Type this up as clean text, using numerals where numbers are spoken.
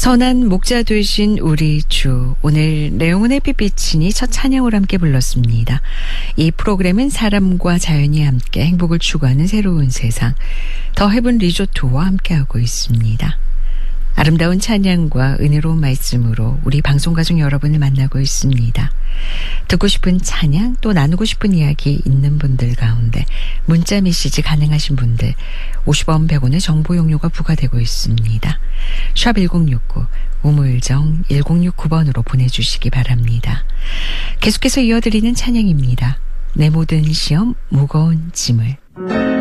선한 목자 되신 우리 주, 오늘 내용은 햇빛비치니 첫 찬양으로 함께 불렀습니다. 이 프로그램은 사람과 자연이 함께 행복을 추구하는 새로운 세상, 더 헤븐 리조트와 함께하고 있습니다. 아름다운 찬양과 은혜로운 말씀으로 우리 방송가족 여러분을 만나고 있습니다. 듣고 싶은 찬양, 또 나누고 싶은 이야기 있는 분들 가운데 문자 메시지 가능하신 분들 50원 100원의 정보 용료가 부과되고 있습니다. 샵 1069 우물정 1069번으로 보내주시기 바랍니다. 계속해서 이어드리는 찬양입니다. 내 모든 시험 무거운 짐을.